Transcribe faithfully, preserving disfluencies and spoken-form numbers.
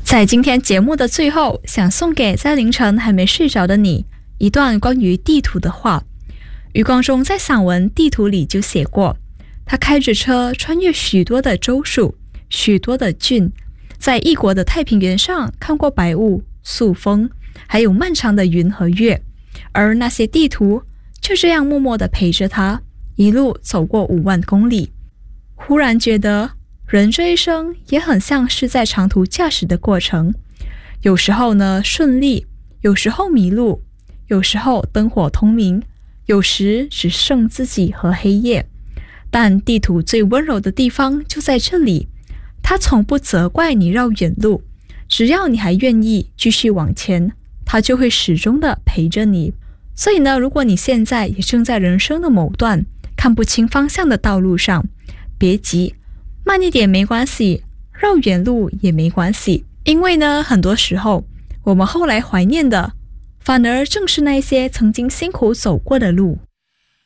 在今天节目的最后，想送给在凌晨还没睡着的你一段关于地图的话。余光中在散文《地图》里就写过，他开着车穿越许多的州属，许多的郡，在异国的太平原上看过白雾、朔风，还有漫长的云和月，而那些地图就这样默默地陪着他，一路走过五万公里。忽然觉得人这一生也很像是在长途驾驶的过程，有时候呢顺利，有时候迷路，有时候灯火通明，有时只剩自己和黑夜。但地图最温柔的地方就在这里，它从不责怪你绕远路，只要你还愿意继续往前，它就会始终的陪着你。所以呢，如果你现在也正在人生的某段看不清方向的道路上，别急，慢一点没关系，绕远路也没关系。因为呢，很多时候我们后来怀念的反而正是那些曾经辛苦走过的路。